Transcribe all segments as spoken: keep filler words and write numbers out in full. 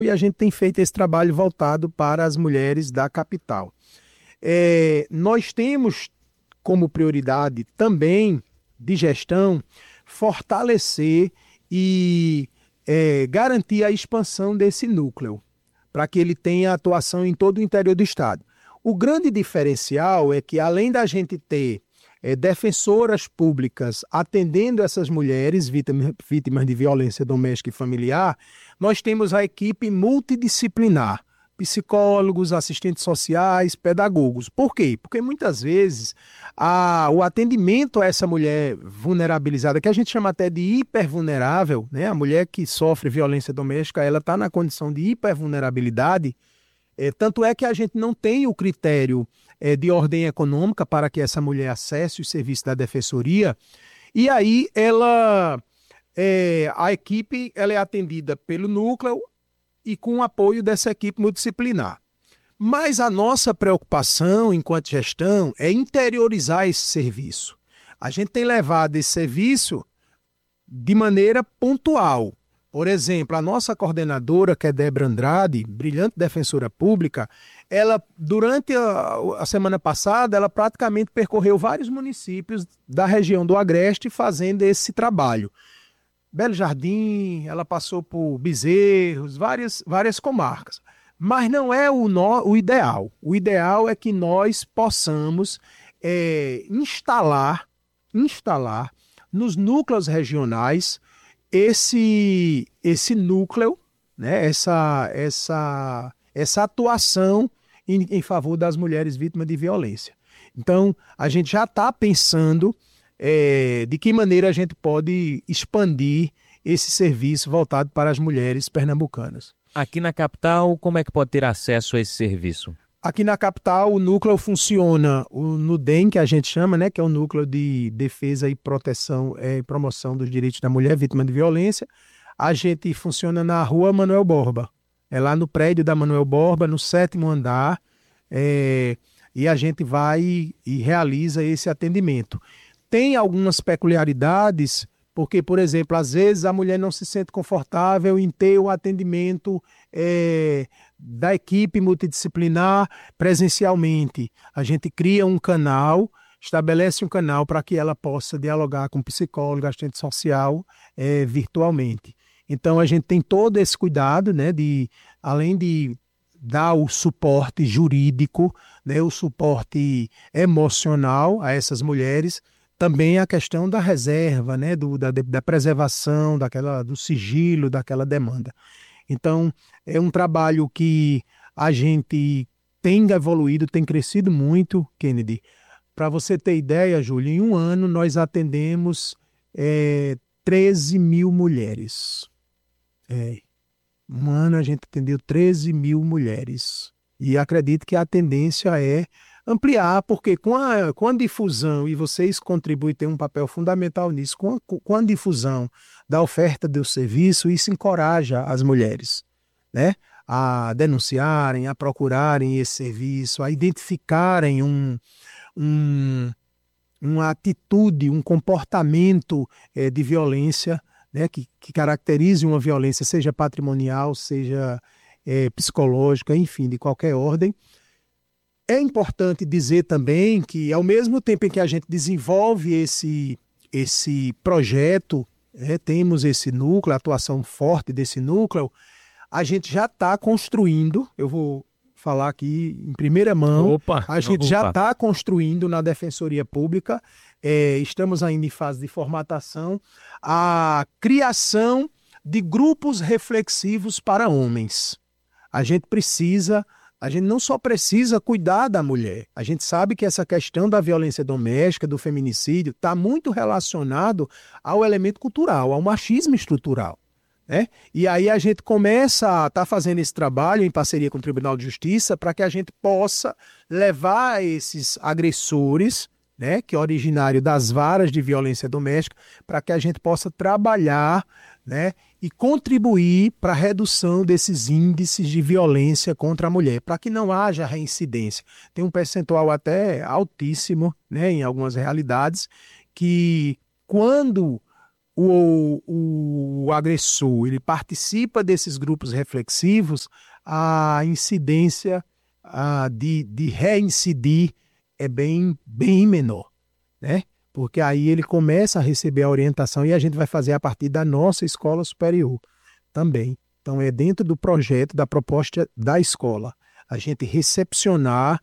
e a gente tem feito esse trabalho voltado para as mulheres da capital. É, nós temos como prioridade também de gestão fortalecer e é, garantir a expansão desse núcleo, para que ele tenha atuação em todo o interior do estado. O grande diferencial é que, além da gente ter é, defensoras públicas atendendo essas mulheres vítimas, vítimas de violência doméstica e familiar, nós temos a equipe multidisciplinar, psicólogos, assistentes sociais, pedagogos. Por quê? Porque muitas vezes a, o atendimento a essa mulher vulnerabilizada, que a gente chama até de hipervulnerável, né? A mulher que sofre violência doméstica, ela está na condição de hipervulnerabilidade. É, tanto é que a gente não tem o critério é, de ordem econômica para que essa mulher acesse os serviços da defensoria. E aí ela, é, a equipe ela é atendida pelo núcleo e com o apoio dessa equipe multidisciplinar. Mas a nossa preocupação enquanto gestão é interiorizar esse serviço. A gente tem levado esse serviço de maneira pontual. Por exemplo, a nossa coordenadora, que é Débora Andrade, brilhante defensora pública, ela, durante a, a semana passada, ela praticamente percorreu vários municípios da região do Agreste fazendo esse trabalho. Belo Jardim, ela passou por Bezerros, várias, várias comarcas. Mas não é o, no, o ideal. O ideal é que nós possamos é, instalar, instalar nos núcleos regionais esse, esse núcleo, né, essa, essa, essa atuação em, em favor das mulheres vítimas de violência. Então, a gente já está pensando é, de que maneira a gente pode expandir esse serviço voltado para as mulheres pernambucanas. Aqui na capital, como é que pode ter acesso a esse serviço? Aqui na capital, o núcleo funciona o NUDEM, que a gente chama, né, que é o Núcleo de Defesa e Proteção é, e Promoção dos Direitos da Mulher Vítima de Violência. A gente funciona na rua Manuel Borba, é lá no prédio da Manuel Borba, no sétimo andar, é, e a gente vai e realiza esse atendimento. Tem algumas peculiaridades, porque, por exemplo, às vezes a mulher não se sente confortável em ter o atendimento é, da equipe multidisciplinar presencialmente. A gente cria um canal, estabelece um canal para que ela possa dialogar com psicólogo, assistente social é, virtualmente. Então, a gente tem todo esse cuidado, né, de, além de dar o suporte jurídico, né, o suporte emocional a essas mulheres, também a questão da reserva, né, do, da, da preservação, daquela, do sigilo, daquela demanda. Então, é um trabalho que a gente tem evoluído, tem crescido muito, Kennedy. Para você ter ideia, Júlio, em um ano nós atendemos é, treze mil mulheres. É, um ano a gente atendeu treze mil mulheres. E acredito que a tendência é ampliar, porque com a, com a difusão, e vocês contribuem, têm um papel fundamental nisso, com a, com a difusão da oferta do serviço, isso encoraja as mulheres, né, a denunciarem, a procurarem esse serviço, a identificarem um, um, uma atitude, um comportamento é, de violência, né, que, que caracterize uma violência, seja patrimonial, seja é, psicológica, enfim, de qualquer ordem. É importante dizer também que, ao mesmo tempo em que a gente desenvolve esse, esse projeto, né, temos esse núcleo, a atuação forte desse núcleo, a gente já está construindo, eu vou falar aqui em primeira mão, Opa, a gente opa. já está construindo na Defensoria Pública, é, estamos ainda em fase de formatação, a criação de grupos reflexivos para homens. A gente precisa... A gente não só precisa cuidar da mulher, a gente sabe que essa questão da violência doméstica, do feminicídio, está muito relacionado ao elemento cultural, ao machismo estrutural, né? E aí a gente começa a estar tá fazendo esse trabalho em parceria com o Tribunal de Justiça para que a gente possa levar esses agressores, né, que é originário das varas de violência doméstica, para que a gente possa trabalhar, né, e contribuir para a redução desses índices de violência contra a mulher, para que não haja reincidência. Tem um percentual até altíssimo, né, em algumas realidades, que quando o, o agressor ele participa desses grupos reflexivos, a incidência a, de, de reincidir é bem, bem menor, né? Porque aí ele começa a receber a orientação e a gente vai fazer a partir da nossa escola superior também. Então é dentro do projeto, da proposta da escola, a gente recepcionar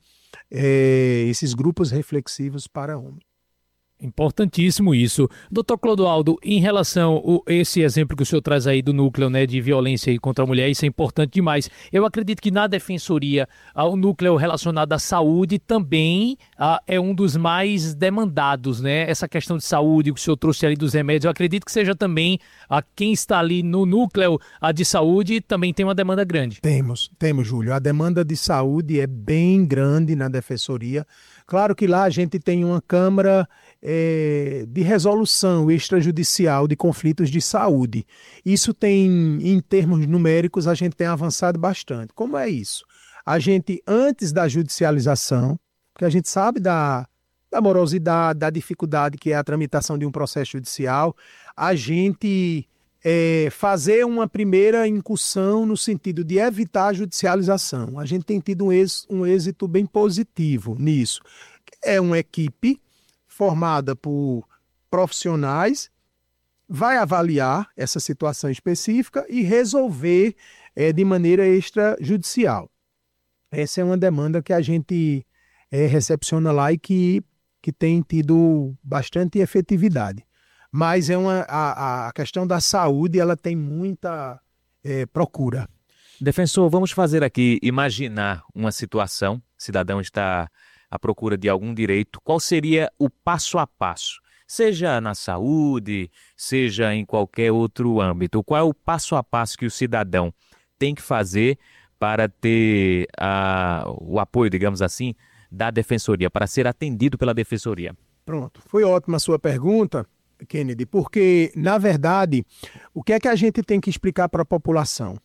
é, esses grupos reflexivos para homens. Importantíssimo isso. doutor Clodoaldo, em relação a esse exemplo que o senhor traz aí do núcleo, né, de violência contra a mulher, isso é importante demais. Eu acredito que na defensoria, o núcleo relacionado à saúde também ah, é um dos mais demandados, né? Essa questão de saúde, que o senhor trouxe ali dos remédios, eu acredito que seja também a quem está ali no núcleo a de saúde também tem uma demanda grande. Temos, temos, Júlio. A demanda de saúde é bem grande na defensoria. Claro que lá a gente tem uma Câmara é, de resolução extrajudicial de conflitos de saúde. Isso tem, em termos numéricos, a gente tem avançado bastante. Como é isso? A gente, antes da judicialização, porque a gente sabe da, da morosidade, da dificuldade que é a tramitação de um processo judicial, a gente é, fazer uma primeira incursão no sentido de evitar a judicialização. A gente tem tido um êxito, um êxito bem positivo nisso. É uma equipe formada por profissionais, vai avaliar essa situação específica e resolver é, de maneira extrajudicial. Essa é uma demanda que a gente é, recepciona lá e que, que tem tido bastante efetividade. Mas é uma, a, a questão da saúde ela tem muita é, procura. Defensor, vamos fazer aqui, imaginar uma situação, o cidadão está à procura de algum direito, qual seria o passo a passo? Seja na saúde, seja em qualquer outro âmbito, qual é o passo a passo que o cidadão tem que fazer para ter a, o apoio, digamos assim, da defensoria, para ser atendido pela defensoria? Pronto, foi ótima a sua pergunta, Kennedy, porque, na verdade, o que é que a gente tem que explicar para a população?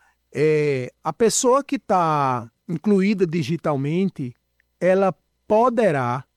É, a pessoa que está incluída digitalmente, ela poderá,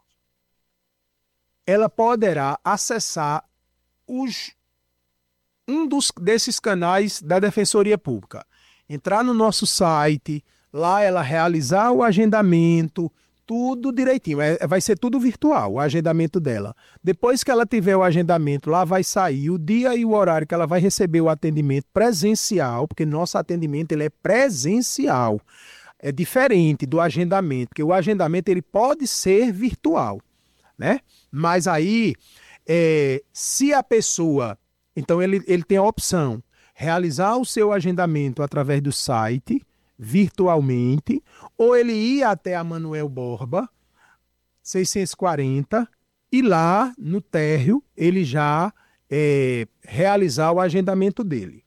ela poderá acessar os, um dos, desses canais da Defensoria Pública. Entrar no nosso site, lá ela realizar o agendamento, tudo direitinho, é, vai ser tudo virtual, o agendamento dela. Depois que ela tiver o agendamento, lá vai sair o dia e o horário que ela vai receber o atendimento presencial, porque nosso atendimento ele é presencial. É diferente do agendamento, porque o agendamento ele pode ser virtual, né? Mas aí, é, se a pessoa, então ele, ele tem a opção, realizar o seu agendamento através do site, virtualmente, ou ele ir até a Manuel Borba, seiscentos e quarenta, e lá no térreo ele já é, realizar o agendamento dele.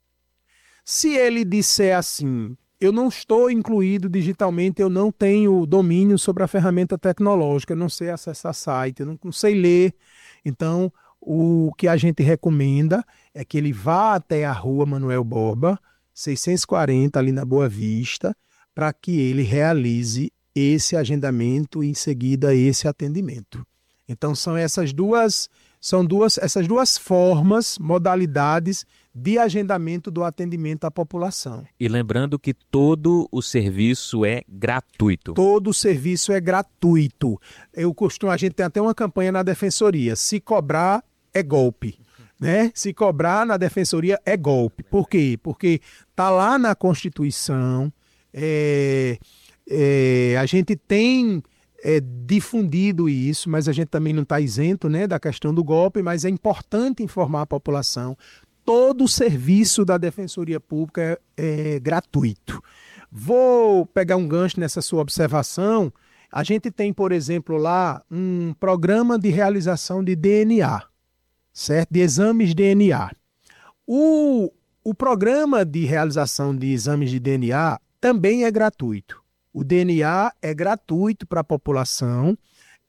Se ele disser assim, eu não estou incluído digitalmente, eu não tenho domínio sobre a ferramenta tecnológica, eu não sei acessar site, eu não, não sei ler, então o que a gente recomenda é que ele vá até a rua Manuel Borba, seiscentos e quarenta, ali na Boa Vista, para que ele realize esse agendamento e, em seguida, esse atendimento. Então, são essas duas, são duas, essas duas formas, modalidades de agendamento do atendimento à população. E lembrando que todo o serviço é gratuito. Todo o serviço é gratuito. Eu costumo, a gente tem até uma campanha na Defensoria, se cobrar é golpe. Né? Se cobrar na defensoria é golpe. Por quê? Porque está lá na Constituição, é, é, a gente tem é, difundido isso, mas a gente também não está isento, né, da questão do golpe, mas é importante informar a população. Todo o serviço da Defensoria Pública é, é gratuito. Vou pegar um gancho nessa sua observação. A gente tem, por exemplo, lá um programa de realização de D N A. Certo? De exames de D N A. O, o programa de realização de exames de D N A também é gratuito. O D N A é gratuito para a população,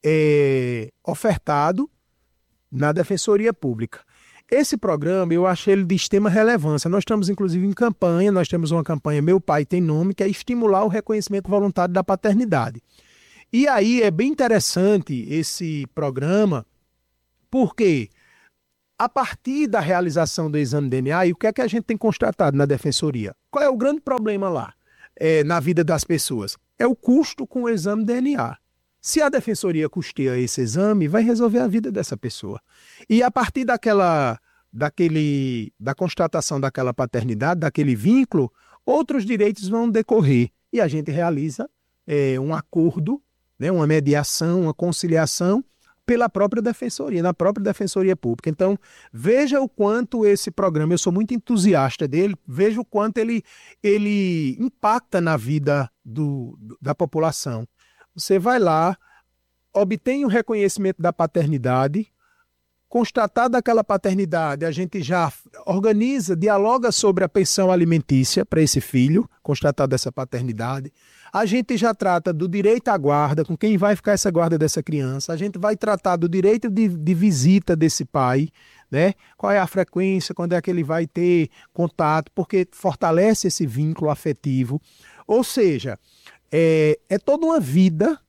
é ofertado na Defensoria Pública. Esse programa, eu achei ele de extrema relevância. Nós estamos, inclusive, em campanha, nós temos uma campanha Meu Pai Tem Nome, que é estimular o reconhecimento voluntário da paternidade. E aí é bem interessante esse programa, porque a partir da realização do exame de D N A, e o que é que a gente tem constatado na defensoria? Qual é o grande problema lá, é, na vida das pessoas? É o custo com o exame de D N A. Se a defensoria custeia esse exame, vai resolver a vida dessa pessoa. E a partir daquela, daquele, da constatação daquela paternidade, daquele vínculo, outros direitos vão decorrer. E a gente realiza é, um acordo, né, uma mediação, uma conciliação pela própria defensoria, na própria defensoria pública. Então, veja o quanto esse programa, eu sou muito entusiasta dele, veja o quanto ele, ele impacta na vida do, da população. Você vai lá, obtém o reconhecimento da paternidade, constatada aquela paternidade, a gente já organiza, dialoga sobre a pensão alimentícia para esse filho, constatada essa paternidade. A gente já trata do direito à guarda, com quem vai ficar essa guarda dessa criança. A gente vai tratar do direito de, de visita desse pai, né? Qual é a frequência, quando é que ele vai ter contato, porque fortalece esse vínculo afetivo. Ou seja, é, é toda uma vida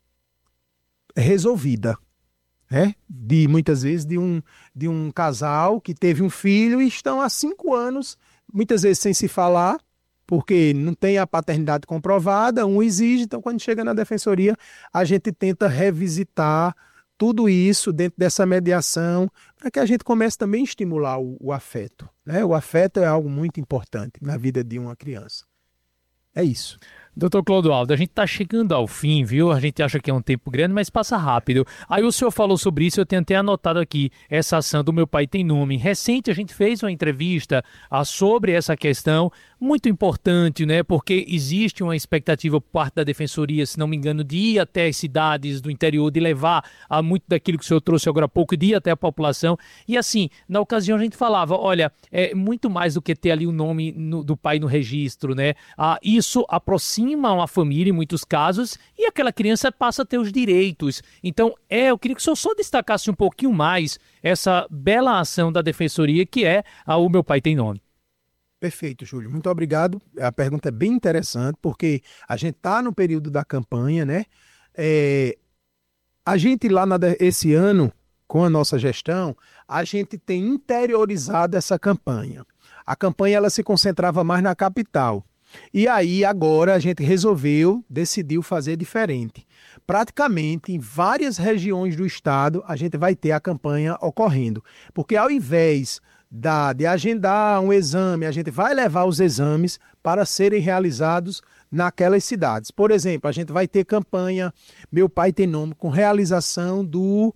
resolvida. É, de muitas vezes de um, de um casal que teve um filho e estão há cinco anos, muitas vezes sem se falar, porque não tem a paternidade comprovada, um exige, então quando chega na defensoria, a gente tenta revisitar tudo isso dentro dessa mediação, para que a gente comece também a estimular o, o afeto. Né? O afeto é algo muito importante na vida de uma criança. É isso. Doutor Clodoaldo, a gente está chegando ao fim, viu? A gente acha que é um tempo grande, mas passa rápido. Aí o senhor falou sobre isso, eu tenho até anotado aqui, essa ação do Meu Pai Tem Nome. Recente a gente fez uma entrevista ah, sobre essa questão, muito importante, né? Porque existe uma expectativa por parte da Defensoria, se não me engano, de ir até as cidades do interior, de levar a muito daquilo que o senhor trouxe agora há pouco, de ir até a população. E assim, na ocasião a gente falava, olha, é muito mais do que ter ali o nome no, do pai no registro, né? Ah, isso aproxima uma família em muitos casos e aquela criança passa a ter os direitos. Então, é, eu queria que o senhor só destacasse um pouquinho mais essa bela ação da Defensoria que é a O Meu Pai Tem Nome. Perfeito, Júlio. Muito obrigado. A pergunta é bem interessante porque a gente está no período da campanha, né? É, a gente lá na, esse ano, com a nossa gestão, a gente tem interiorizado essa campanha. A campanha ela se concentrava mais na capital. E aí agora a gente resolveu, decidiu fazer diferente. Praticamente em várias regiões do estado a gente vai ter a campanha ocorrendo. Porque ao invés da, de agendar um exame, a gente vai levar os exames para serem realizados naquelas cidades. Por exemplo, a gente vai ter campanha Meu Pai Tem Nome com realização do,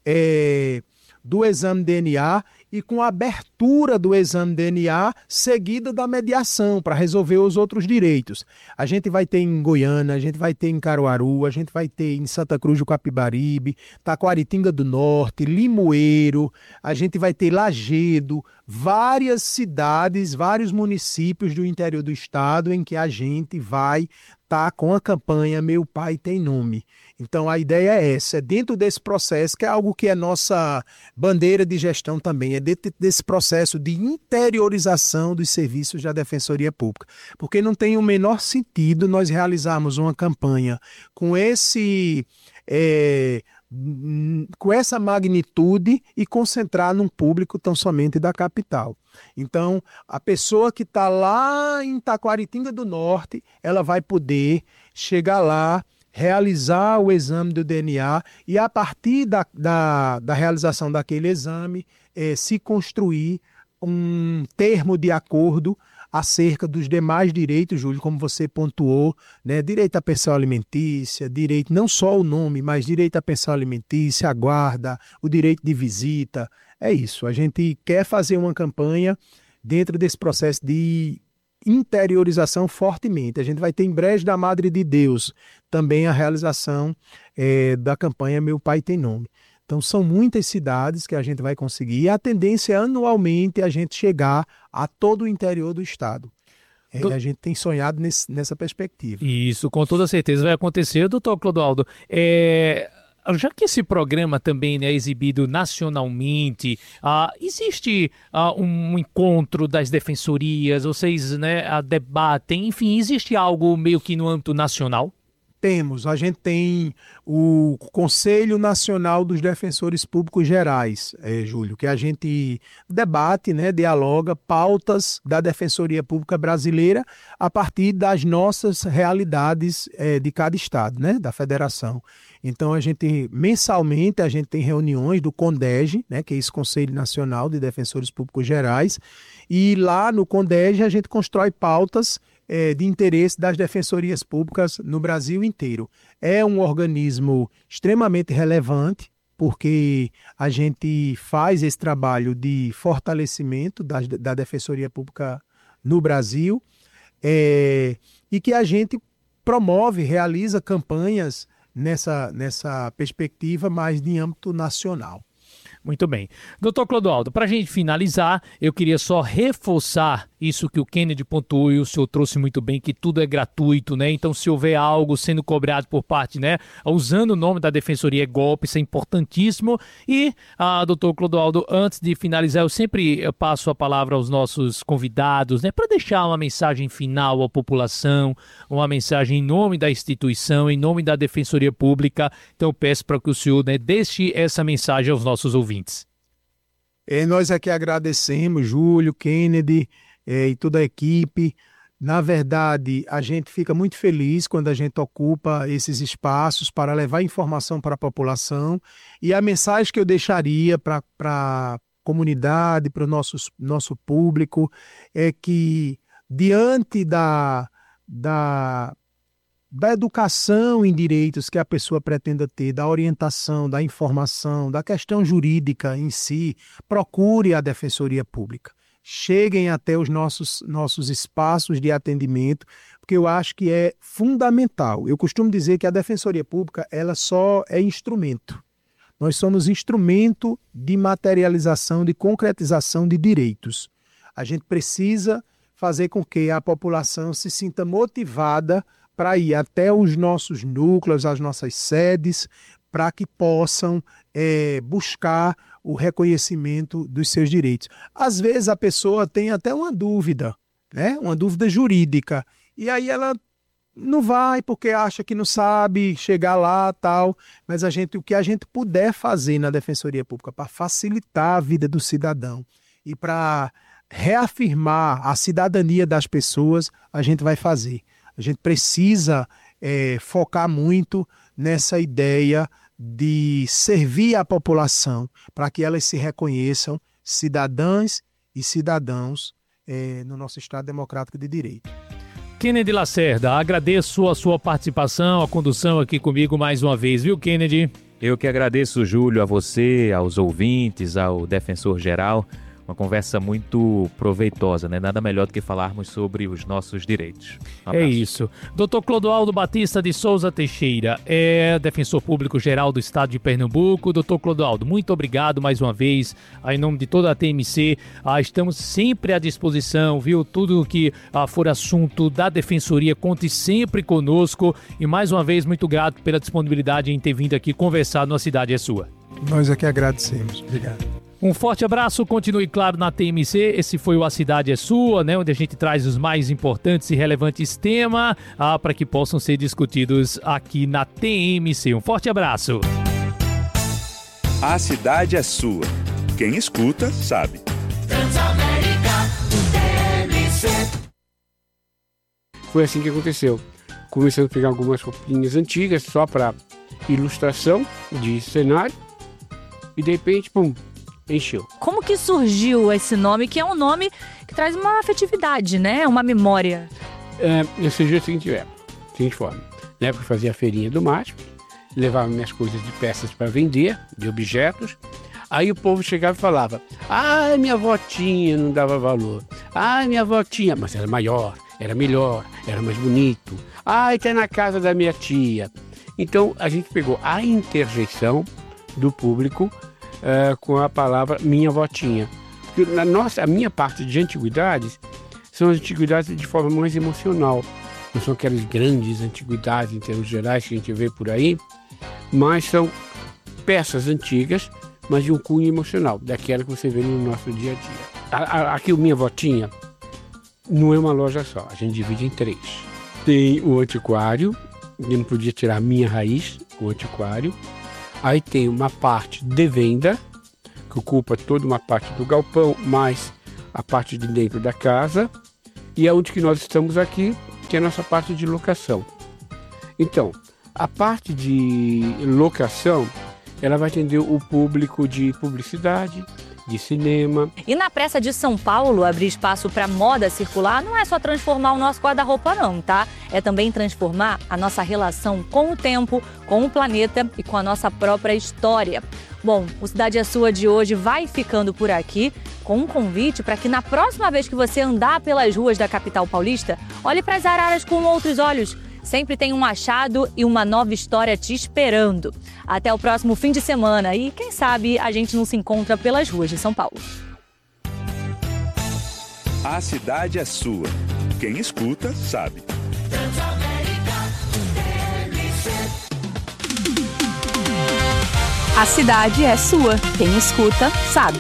é, do exame D N A e com a abertura do exame D N A seguida da mediação para resolver os outros direitos. A gente vai ter em Goiânia, a gente vai ter em Caruaru, a gente vai ter em Santa Cruz do Capibaribe, Taquaritinga do Norte, Limoeiro, a gente vai ter Lagedo, várias cidades, vários municípios do interior do estado em que a gente vai estar com a campanha Meu Pai Tem Nome. Então a ideia é essa, é dentro desse processo, que é algo que é nossa bandeira de gestão também, é dentro desse processo de interiorização dos serviços da Defensoria Pública. Porque não tem o menor sentido nós realizarmos uma campanha com esse... É, com essa magnitude e concentrar num público tão somente da capital. Então, a pessoa que está lá em Taquaritinga do Norte, ela vai poder chegar lá, realizar o exame do D N A e, a partir da, da, da realização daquele exame, eh, se construir um termo de acordo acerca dos demais direitos, Júlio, como você pontuou, né? Direito à pensão alimentícia, direito não só o nome, mas direito à pensão alimentícia, a guarda, o direito de visita. É isso, a gente quer fazer uma campanha dentro desse processo de interiorização fortemente. A gente vai ter em Brejo da Madre de Deus também a realização é, da campanha Meu Pai Tem Nome. Então, são muitas cidades que a gente vai conseguir e a tendência é anualmente a gente chegar a todo o interior do estado. É, do... A gente tem sonhado nesse, nessa perspectiva. Isso, com toda certeza vai acontecer. Doutor Clodoaldo, é... já que esse programa também né, é exibido nacionalmente, uh, existe uh, um encontro das defensorias, vocês né, uh, debatem, enfim, existe algo meio que no âmbito nacional? Temos, a gente tem o Conselho Nacional dos Defensores Públicos Gerais, é, Júlio, que a gente debate, né, dialoga pautas da Defensoria Pública Brasileira a partir das nossas realidades é, de cada estado, né, da federação. Então, a gente, mensalmente, a gente tem reuniões do CONDEG, né, que é esse Conselho Nacional de Defensores Públicos Gerais, e lá no CONDEG a gente constrói pautas de interesse das defensorias públicas no Brasil inteiro. É um organismo extremamente relevante, porque a gente faz esse trabalho de fortalecimento da, da defensoria pública no Brasil, é, e que a gente promove, realiza campanhas nessa, nessa perspectiva mais de âmbito nacional. Muito bem. doutor Clodoaldo, para a gente finalizar, eu queria só reforçar isso que o Kennedy pontuou e o senhor trouxe muito bem, que tudo é gratuito, né? Então, se houver algo sendo cobrado por parte, né, usando o nome da Defensoria, é golpe, isso é importantíssimo. E, ah, doutor Clodoaldo, antes de finalizar, eu sempre passo a palavra aos nossos convidados, né, para deixar uma mensagem final à população, uma mensagem em nome da instituição, em nome da Defensoria Pública. Então, eu peço para que o senhor, né, deixe essa mensagem aos nossos ouvintes. É, nós aqui agradecemos, Júlio, Kennedy, É, e toda a equipe. Na verdade, a gente fica muito feliz quando a gente ocupa esses espaços para levar informação para a população, e a mensagem que eu deixaria para a comunidade, para o nosso, nosso público, é que diante da, da, da educação em direitos que a pessoa pretenda ter, da orientação, da informação, da questão jurídica em si, procure a Defensoria Pública. Cheguem até os nossos, nossos espaços de atendimento, porque eu acho que é fundamental. Eu costumo dizer que a Defensoria Pública ela só é instrumento. Nós somos instrumento de materialização, de concretização de direitos. A gente precisa fazer com que a população se sinta motivada para ir até os nossos núcleos, as nossas sedes, para que possam é, buscar o reconhecimento dos seus direitos. Às vezes a pessoa tem até uma dúvida, né? Uma dúvida jurídica, e aí ela não vai porque acha que não sabe chegar lá, tal, mas a gente, o que a gente puder fazer na Defensoria Pública para facilitar a vida do cidadão e para reafirmar a cidadania das pessoas, a gente vai fazer. A gente precisa é, focar muito nessa ideia de servir a população para que elas se reconheçam cidadãs e cidadãos é, no nosso Estado Democrático de Direito. Kennedy Lacerda, agradeço a sua participação, a condução aqui comigo mais uma vez, viu, Kennedy? Eu que agradeço, Júlio, a você, aos ouvintes, ao Defensor Geral. Uma conversa muito proveitosa, né? Nada melhor do que falarmos sobre os nossos direitos. Um é isso. doutor Clodoaldo Batista de Souza Teixeira, é defensor público geral do estado de Pernambuco. doutor Clodoaldo, muito obrigado mais uma vez, em nome de toda a T M C. Ah, estamos sempre à disposição, viu? Tudo que ah, for assunto da Defensoria, conte sempre conosco. E mais uma vez, muito grato pela disponibilidade em ter vindo aqui conversar no A Cidade é Sua. Nós aqui agradecemos. Obrigado. Um forte abraço, continue claro na T M C, esse foi o A Cidade é Sua, né, onde a gente traz os mais importantes e relevantes temas ah, para que possam ser discutidos aqui na T M C. Um forte abraço. A Cidade é Sua. Quem escuta, sabe. Transamérica, T M C. Foi assim que aconteceu. Começando a pegar algumas roupinhas antigas só para ilustração de cenário e de repente, pum, encheu. Como que surgiu esse nome, que é um nome que traz uma afetividade, né? Uma memória. É, eu surgiu da seguinte, é, seguinte forma. Na época eu fazia a feirinha do mato, levava minhas coisas de peças para vender, de objetos. Aí o povo chegava e falava, ah, minha votinha não dava valor. Ah, minha votinha, mas era maior, era melhor, era mais bonito. Ah, está na casa da minha tia. Então a gente pegou a interjeição do público Uh, com a palavra minha votinha. Porque na nossa, a minha parte de antiguidades são as antiguidades de forma mais emocional. Não são aquelas grandes antiguidades em termos gerais que a gente vê por aí, mas são peças antigas, mas de um cunho emocional, daquela que você vê no nosso dia a dia. A, a, aqui o Minha Votinha não é uma loja só, a gente divide em três. Tem o antiquário, eu não podia tirar a minha raiz, o antiquário. Aí tem uma parte de venda, que ocupa toda uma parte do galpão, mais a parte de dentro da casa. E é onde que nós estamos aqui, que é a nossa parte de locação. Então, a parte de locação, ela vai atender o público de publicidade, de cinema. E na Praça de São Paulo, abrir espaço para moda circular não é só transformar o nosso guarda-roupa não, tá? É também transformar a nossa relação com o tempo, com o planeta e com a nossa própria história. Bom, o Cidade é Sua de hoje vai ficando por aqui com um convite para que na próxima vez que você andar pelas ruas da capital paulista, olhe para as araras com outros olhos. Sempre tem um achado e uma nova história te esperando. Até o próximo fim de semana e, quem sabe, a gente não se encontra pelas ruas de São Paulo. A cidade é sua. Quem escuta, sabe. A cidade é sua. Quem escuta, sabe.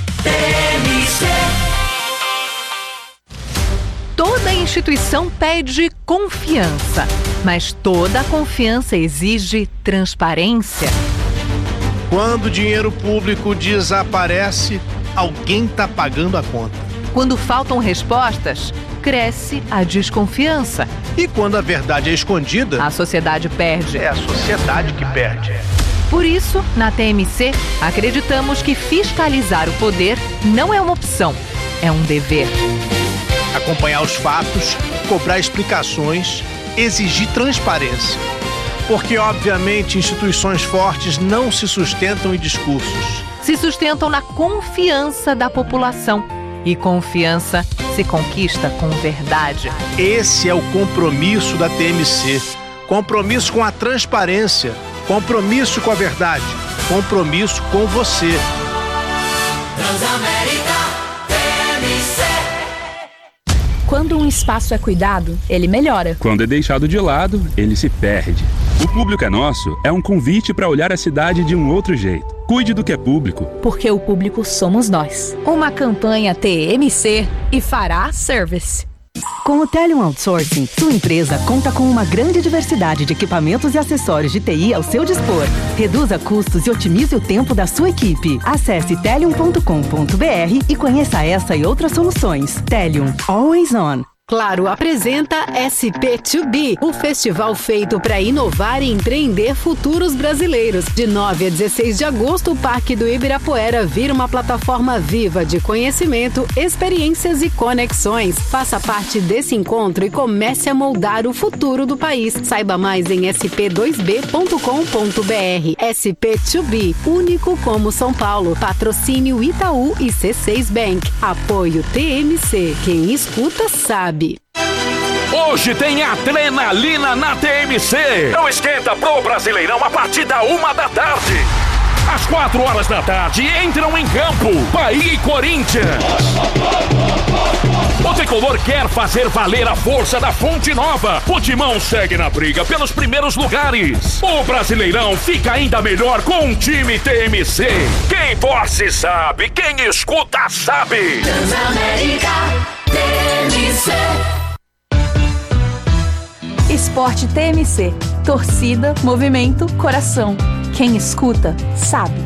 Toda instituição pede confiança, mas toda confiança exige transparência. Quando o dinheiro público desaparece, alguém está pagando a conta. Quando faltam respostas, cresce a desconfiança. E quando a verdade é escondida, a sociedade perde. É a sociedade que perde. Por isso, na T M C, acreditamos que fiscalizar o poder não é uma opção, é um dever. Acompanhar os fatos, cobrar explicações, exigir transparência. Porque, obviamente, instituições fortes não se sustentam em discursos. Se sustentam na confiança da população. E confiança se conquista com verdade. Esse é o compromisso da T M C. Compromisso com a transparência. Compromisso com a verdade. Compromisso com você. Transamérica T M C. Quando um espaço é cuidado, ele melhora. Quando é deixado de lado, ele se perde. O Público é Nosso é um convite para olhar a cidade de um outro jeito. Cuide do que é público. Porque o público somos nós. Uma campanha T M C e Fará Service. Com o Telium Outsourcing, sua empresa conta com uma grande diversidade de equipamentos e acessórios de T I ao seu dispor. Reduza custos e otimize o tempo da sua equipe. Acesse telium ponto com ponto b r e conheça essa e outras soluções. Telium, always on. Claro apresenta S P dois B, o festival feito para inovar e empreender futuros brasileiros. De nove a dezesseis de agosto, o Parque do Ibirapuera vira uma plataforma viva de conhecimento, experiências e conexões. Faça parte desse encontro e comece a moldar o futuro do país. Saiba mais em s p dois b ponto com ponto b r. S P dois B, único como São Paulo. Patrocínio Itaú e C seis Bank. Apoio T M C. Quem escuta sabe. Hoje tem adrenalina na T M C. Não esquenta pro Brasileirão a partir da uma da tarde. Às quatro horas da tarde entram em campo Bahia e Corinthians. O tricolor quer fazer valer a força da Fonte Nova. O Timão segue na briga pelos primeiros lugares. O Brasileirão fica ainda melhor com um time T M C. Quem torce sabe, quem escuta sabe. Transamérica T M C. Esporte T M C. Torcida, movimento, coração. Quem escuta, sabe.